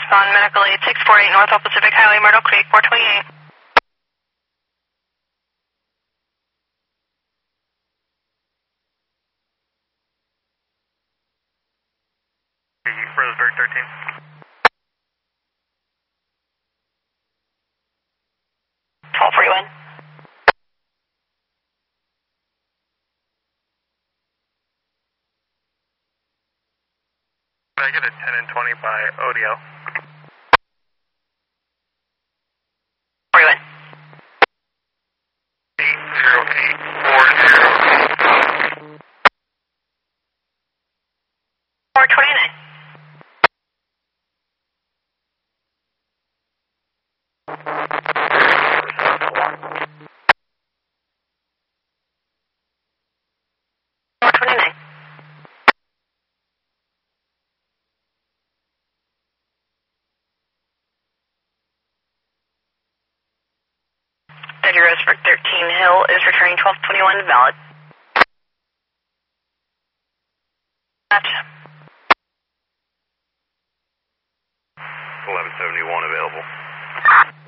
on Medical Aid 648 Northwest Pacific Highway, Myrtle Creek, 428. Roseburg 13. Full freeway. Can I get a 10 and 20 by ODL? Freeway. 80840. 429. Roseburg 13 Hill is returning 1221 valid. Gotcha. 1171 available.